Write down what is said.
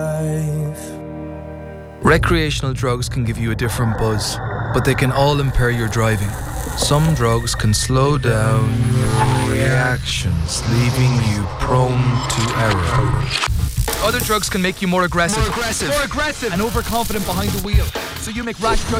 Recreational drugs can give you a different buzz, but they can all impair your driving. Some drugs can slow down your reactions, leaving you prone to error. Other drugs can make you more aggressive, and overconfident behind the wheel. So you make rash